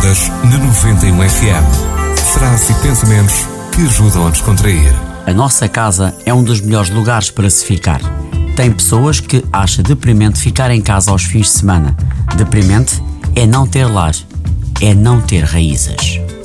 descontraídas na 91 FM. Frases e pensamentos que ajudam a descontrair. A nossa casa é um dos melhores lugares para se ficar. Tem pessoas que acham deprimente ficar em casa aos fins de semana. Deprimente é não ter lar, é não ter raízes.